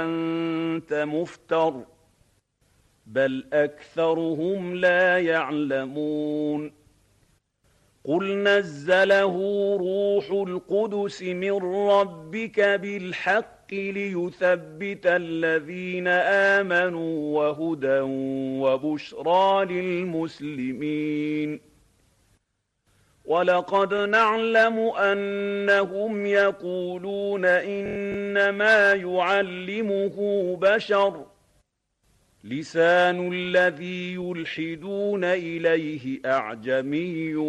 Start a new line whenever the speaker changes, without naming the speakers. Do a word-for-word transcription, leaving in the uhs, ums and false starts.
أنت مفتر بل أكثرهم لا يعلمون قل نزله روح القدس من ربك بالحق ليثبت الذين آمنوا وهدى وبشرى للمسلمين ولقد نعلم أنهم يقولون إنما يعلمه بشر لسان الذي يلحدون إليه أعجمي